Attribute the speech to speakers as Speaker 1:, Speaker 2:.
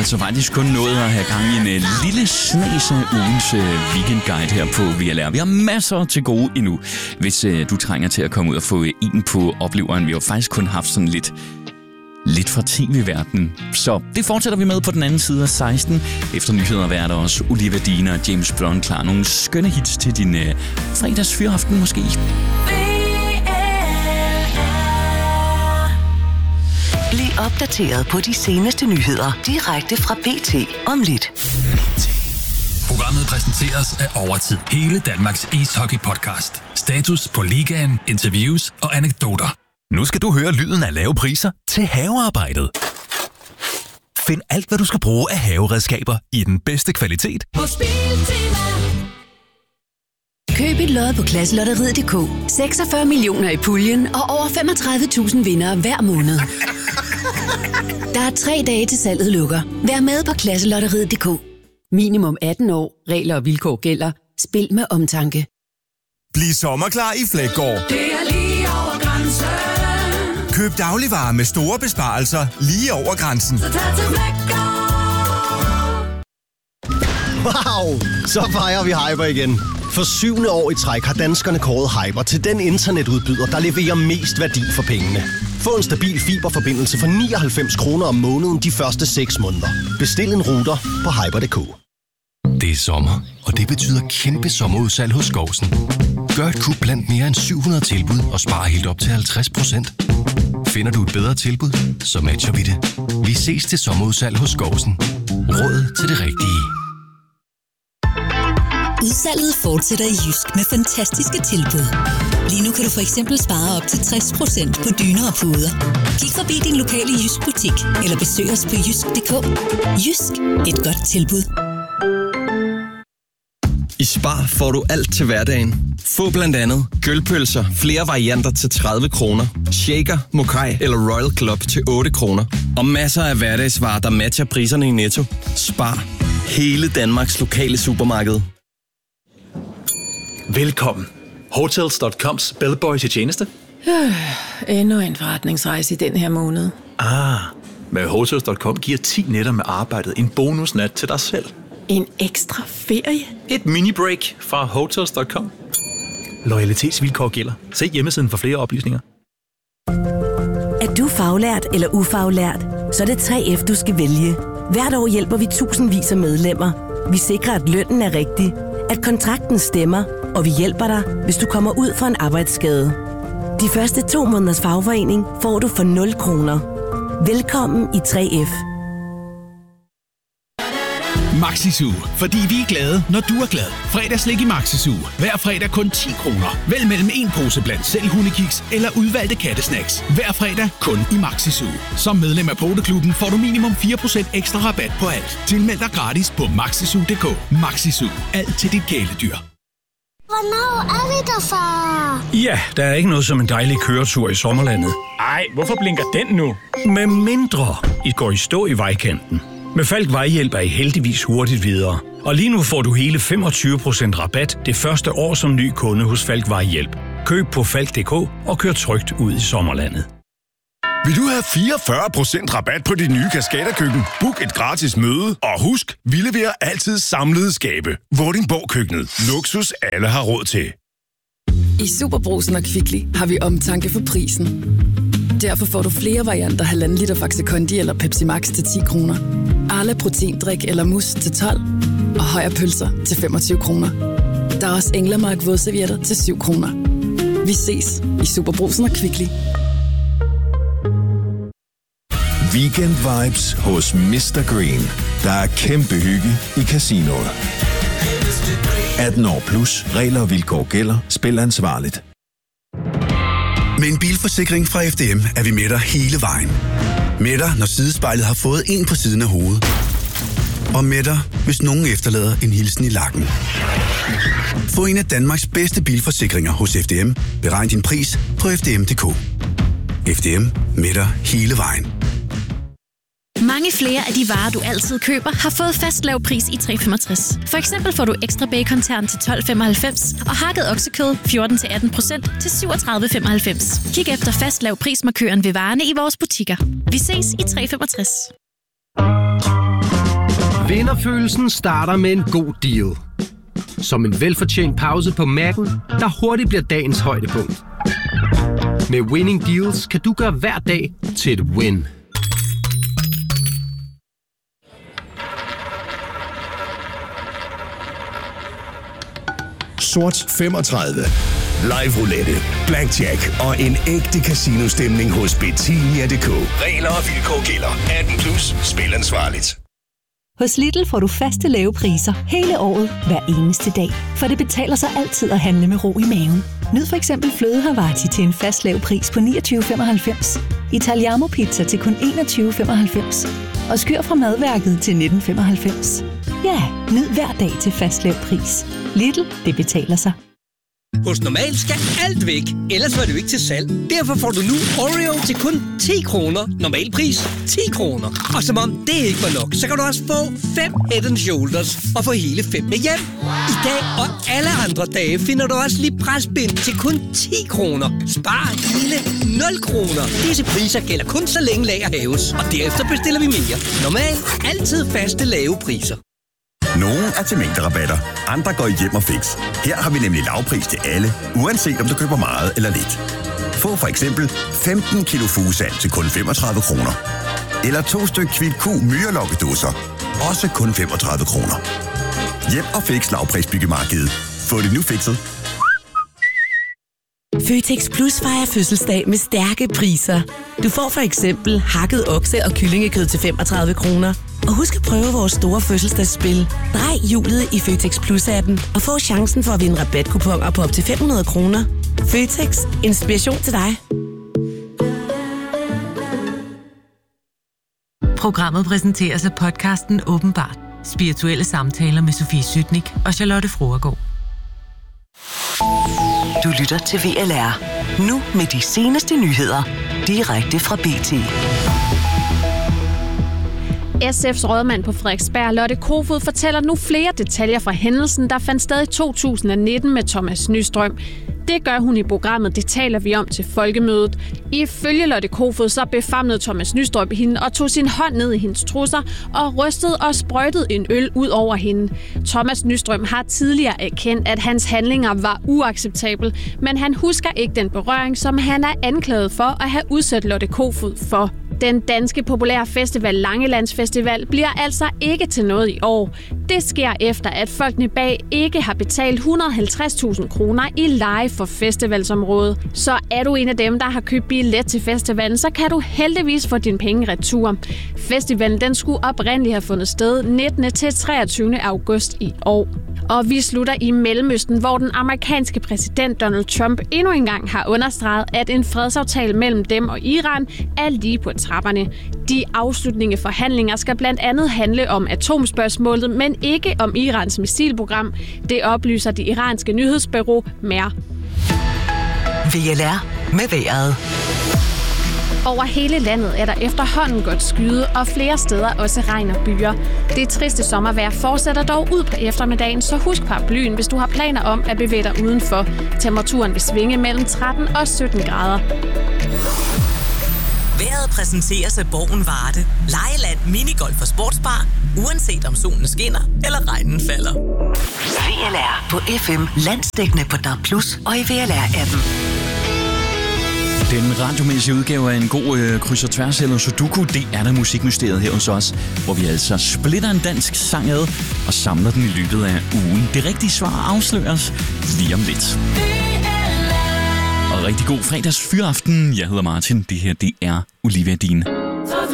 Speaker 1: altså faktisk kun nået at have gang i en lille snes af ugens weekendguide her på VLR. Vi har masser til gode endnu, hvis du trænger til at komme ud og få en på opleveren. Vi har faktisk kun haft sådan lidt fra tv-verdenen. Så det fortsætter vi med på den anden side af 16. Efter nyheder er der også Olivia Dean og James Blunt klar. Nogle skønne hits til din fredagsfyraften måske.
Speaker 2: Bliv opdateret på de seneste nyheder direkte fra BT om lidt.
Speaker 3: Programmet præsenteres af Overtid. Hele Danmarks ishockey-podcast. Status på ligaen, interviews og anekdoter.
Speaker 4: Nu skal du høre lyden af lave priser til havearbejdet. Find alt, hvad du skal bruge af haveredskaber i den bedste kvalitet
Speaker 5: hos Biltema.
Speaker 6: Køb et lod på Klasselotteriet.dk. 46 millioner i puljen og over 35.000 vindere hver måned. Der er 3 dage til salget lukker. Vær med på Klasselotteriet.dk. Minimum 18 år. Regler og vilkår gælder. Spil med omtanke.
Speaker 7: Bliv sommerklar i Fleggaard.
Speaker 5: Det er lige over grænsen.
Speaker 7: Køb dagligvarer med store besparelser lige over grænsen.
Speaker 5: Så tag til Fleggaard.
Speaker 8: Wow! Så fejrer vi Hyper igen. For 7. år i træk har danskerne kåret Hyper til den internetudbyder, der leverer mest værdi for pengene. Få en stabil fiberforbindelse for 99 kroner om måneden de første 6 måneder. Bestil en router på hyper.dk.
Speaker 9: Det er sommer, og det betyder kæmpe sommerudsalg hos Skovsen. Gør et kup blandt mere end 700 tilbud og spar helt op til 50%. Finder du et bedre tilbud, så matcher vi det. Vi ses til sommerudsalg hos Skovsen. Råd til det rigtige.
Speaker 10: Udsalget fortsætter i Jysk med fantastiske tilbud. Lige nu kan du for eksempel spare op til 60% på dyner og puder. Kig forbi din lokale Jysk butik eller besøg os på jysk.dk. Jysk. Et godt tilbud.
Speaker 11: I Spar får du alt til hverdagen. Få blandt andet gølpølser, flere varianter til 30 kroner, shaker, mokai eller Royal Club til 8 kroner. Og masser af hverdagsvarer, der matcher priserne i Netto. Spar. Hele Danmarks lokale supermarked.
Speaker 12: Velkommen. Hotels.coms bellboy til tjeneste.
Speaker 13: Endnu en forretningsrejse i den her måned.
Speaker 12: Med Hotels.com giver 10 nætter med arbejdet en bonusnat til dig selv.
Speaker 13: En ekstra ferie?
Speaker 12: Et mini-break fra Hotels.com. Loyalitetsvilkår gælder. Se hjemmesiden for flere oplysninger.
Speaker 14: Er du faglært eller ufaglært, så er det 3F, du skal vælge. Hvert år hjælper vi tusindvis af medlemmer. Vi sikrer, at lønnen er rigtig, at kontrakten stemmer, og vi hjælper dig, hvis du kommer ud for en arbejdsskade. De første 2 måneders fagforening får du for 0 kroner. Velkommen i 3F.
Speaker 15: Maxisuge, fordi vi er glade, når du er glad. Fredagslik i Maxisuge. Hver fredag kun 10 kroner. Vælg mellem en pose blandt selv hundekiks eller udvalgte kattesnacks. Hver fredag kun i Maxisuge. Som medlem af Poteklubben får du minimum 4% ekstra rabat på alt. Tilmeld dig gratis på maxisuge.dk. Maxisuge. Alt til dit kæledyr.
Speaker 16: Hvornår er vi der, far?
Speaker 17: Ja, der er ikke noget som en dejlig køretur i sommerlandet.
Speaker 18: Ej, hvorfor blinker den nu?
Speaker 17: Med mindre I går i stå i vejkanten. Med Falk Vejhjælp er I heldigvis hurtigt videre. Og lige nu får du hele 25% rabat det første år som ny kunde hos Falk Vejhjælp. Køb på falk.dk og kør trygt ud i sommerlandet.
Speaker 19: Vil du have 44% rabat på dit nye Cascada-køkken? Book et gratis møde. Og husk, vi leverer altid samlede skabe. Vordingborg Køkkenet. Luksus alle har råd til.
Speaker 20: I Superbrugsen og Kvickly har vi omtanke for prisen. Derfor får du flere varianter 1,5 liter Faxe Kondi eller Pepsi Max til 10 kroner. Arla proteindrik eller mus til 12. Og Højer pølser til 25 kroner. Der er også Englemark vådservietter til 7 kroner. Vi ses i Superbrugsen og Kvickly.
Speaker 6: Weekend vibes hos Mr. Green. Der er kæmpe hygge i casinoet. 18 år plus. Regler og vilkår gælder. Spil ansvarligt.
Speaker 3: Med en bilforsikring fra FDM er vi med dig hele vejen. Med dig, når sidespejlet har fået en på siden af hovedet. Og med dig, hvis nogen efterlader en hilsen i lakken. Få en af Danmarks bedste bilforsikringer hos FDM. Beregn din pris på FDM.dk. FDM med dig hele vejen.
Speaker 5: Mange flere af de varer, du altid køber, har fået fast lav pris i 365. For eksempel får du ekstra bacon-tern til 12,95 og hakket oksekød 14-18% til 37,95. Kig efter fast lav prismarkøren ved varerne i vores butikker. Vi ses i 365.
Speaker 8: Vinderfølelsen starter med en god deal. Som en velfortjent pause på Mac'en, der hurtigt bliver dagens højdepunkt. Med Winning Deals kan du gøre hver dag til et win.
Speaker 19: Sort 35. Live roulette, blackjack og en ægte casinostemning hos Betania.dk. Regler og vilkår gælder. 18+. Spil ansvarligt.
Speaker 10: Hos Lidl får du faste lave priser hele året, hver eneste dag. For det betaler sig altid at handle med ro i maven. Nyd for eksempel fløde Havarti til en fast lav pris på 29,95. Italiamo Pizza til kun 21,95. Og skyr fra madværket til 19,95. Ja, nyd hver dag til fast lav pris. Lidl, det betaler sig.
Speaker 21: Hos Normal skal alt væk, ellers var det jo ikke til salg. Derfor får du nu Oreo til kun 10 kroner. Normal pris 10 kroner. Og som om det ikke var nok, så kan du også få 5 Head & Shoulders og få hele 5 med hjem. I dag og alle andre dage finder du også Librasbind til kun 10 kroner. Spar hele 0 kroner. Disse priser gælder kun så længe lager haves, og derefter bestiller vi mere. Normal, altid faste lave priser.
Speaker 22: Nogle er til mængderabatter, andre går i hjem og fix. Her har vi nemlig lavpris til alle, uanset om du køber meget eller lidt. Få for eksempel 15 kilo Fuglsand til kun 35 kroner. Eller 2 stykker Kvick myrelokkedåser, også kun 35 kroner. Hjem og fix lavprisbyggemarkedet. Få det nu fikset.
Speaker 14: Føtex Plus fejrer fødselsdag med stærke priser. Du får for eksempel hakket okse- og kyllingekød til 35 kroner. Og husk at prøve vores store fødselsdagsspil. Drej hjulet i Føtex Plus-appen og få chancen for at vinde rabatkuponer på op til 500 kroner. Føtex. Inspiration til dig.
Speaker 23: Programmet præsenteres af podcasten Åbenbart. Spirituelle samtaler med Sofie Sytnik og Charlotte Froergaard.
Speaker 2: Du lytter til VLR. Nu med de seneste nyheder. Direkte fra BT.
Speaker 24: SF's rådmand på Frederiksberg, Lotte Kofod, fortæller nu flere detaljer fra hændelsen, der fandt sted i 2019 med Thomas Nystrøm. Det gør hun i programmet Det taler vi om til Folkemødet. Ifølge Lotte Kofod så befamlede Thomas Nystrøm hende og tog sin hånd ned i hendes trusser og rystede og sprøjtede en øl ud over hende. Thomas Nystrøm har tidligere erkendt, at hans handlinger var uacceptable, men han husker ikke den berøring, som han er anklaget for at have udsat Lotte Kofod for. Den danske populære festival Langelandsfestival bliver altså ikke til noget i år. Det sker efter, at folkene bag ikke har betalt 150.000 kroner i leje for festivalsområdet. Så er du en af dem, der har købt billet til festivalen, så kan du heldigvis få dine penge retur. Festivalen den skulle oprindeligt have fundet sted 19. til 23. august i år. Og vi slutter i Mellemøsten, hvor den amerikanske præsident Donald Trump endnu engang har understreget, at en fredsaftale mellem dem og Iran er lige på trapperne. De afslutningende forhandlinger skal blandt andet handle om atomspørgsmålet, men ikke om Irans missilprogram. Det oplyser det iranske nyhedsbureau MER.
Speaker 2: VLR med vejret.
Speaker 24: Over hele landet er der efterhånden godt skyde, og flere steder også regn og byer. Det triste sommervejr fortsætter dog ud på eftermiddagen, så husk paraplyen, hvis du har planer om at bevæge dig udenfor. Temperaturen vil svinge mellem 13 og 17 grader.
Speaker 25: Vejret præsenteres af Borgen Varde. Lejeland, minigolf og sportsbar. Uanset om solen skinner eller regnen falder.
Speaker 2: VLR på FM, landsdækkende på DAB+, og i VLR-appen.
Speaker 1: Den radiomæssige udgave af en god kryds og tværs eller Sudoku, det er der musikmysteriet her hos os, hvor vi altså splitter en dansk sang ad og samler den i løbet af ugen. Det rigtige svar afsløres lige om lidt. Og rigtig god fredags fyraften. Jeg hedder Martin. Det her, det er Olivia Dean.